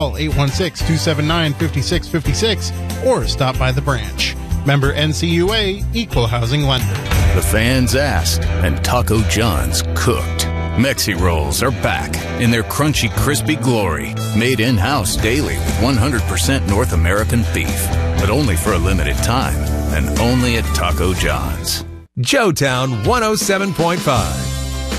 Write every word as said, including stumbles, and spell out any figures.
Call eight one six, two seven nine, five six five six or stop by the branch. Member N C U A, Equal Housing Lender. The fans asked, and Taco John's cooked. Mexi Rolls are back in their crunchy, crispy glory. Made in-house daily with one hundred percent North American beef. But only for a limited time, and only at Taco John's. Joetown one oh seven point five.